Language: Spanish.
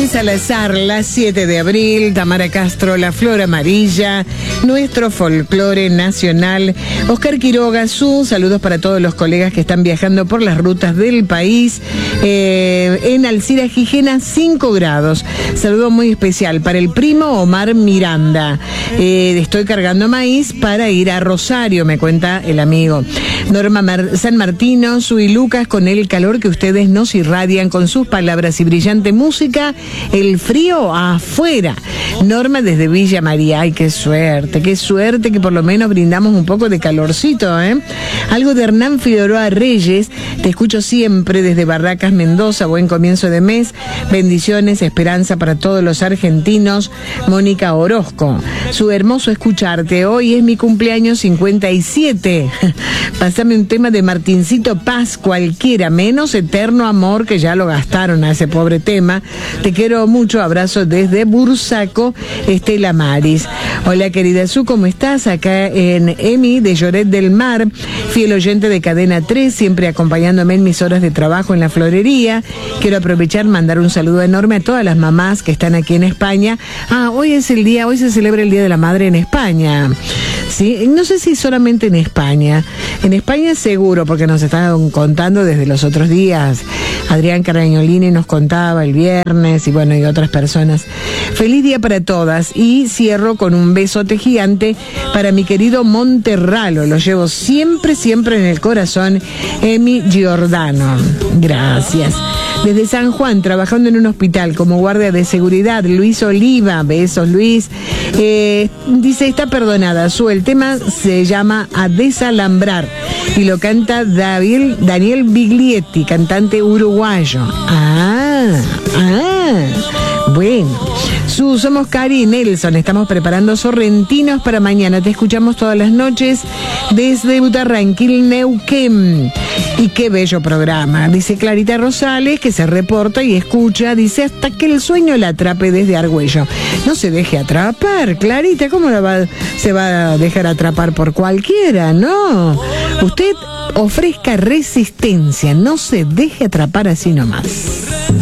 Salazar, la 7 de abril, Tamara Castro, la flor amarilla, nuestro folclore nacional, Oscar Quiroga, saludos para todos los colegas que están viajando por las rutas del país, en Alcira Gijena 5 grados, saludo muy especial para el primo Omar Miranda, estoy cargando maíz para ir a Rosario, me cuenta el amigo. Norma San Martino, Su y Lucas, con el calor que ustedes nos irradian con sus palabras y brillante música, el frío afuera. Norma desde Villa María, ay, qué suerte que por lo menos brindamos un poco de calorcito, ¿eh? Algo de Hernán Figueroa Reyes, te escucho siempre desde Barracas, Mendoza, buen comienzo de mes, bendiciones, esperanza para todos los argentinos. Mónica Orozco, su hermoso escucharte, hoy es mi cumpleaños 57, pásame un tema de Martincito Paz, cualquiera, menos Eterno Amor, que ya lo gastaron a ese pobre tema. Te quiero mucho, abrazo desde Bursaco, Estela Maris. Hola querida Su, ¿cómo estás? Acá en Emi de Lloret del Mar, fiel oyente de Cadena 3, siempre acompañándome en mis horas de trabajo en la florería. Quiero aprovechar, mandar un saludo enorme a todas las mamás que están aquí en España. Hoy se celebra el Día de la Madre en España. Sí, no sé si solamente en España seguro, porque nos están contando desde los otros días. Adrián Carañolini nos contaba el viernes y bueno, y otras personas. Feliz día para todas y cierro con un besote gigante para mi querido Monterralo, lo llevo siempre en el corazón, Emi Giordano. Gracias. Desde San Juan, trabajando en un hospital como guardia de seguridad, Luis Oliva, besos Luis, dice, está perdonada, el tema se llama A Desalambrar y lo canta Daniel Biglietti, cantante uruguayo. Bueno. Somos Cari y Nelson, estamos preparando sorrentinos para mañana, te escuchamos todas las noches desde Butarranquil, Neuquén. Y qué bello programa, dice Clarita Rosales, que se reporta y escucha, dice, hasta que el sueño la atrape desde Argüello. No se deje atrapar, Clarita, ¿cómo se va a dejar atrapar por cualquiera? No, usted ofrezca resistencia, no se deje atrapar así nomás.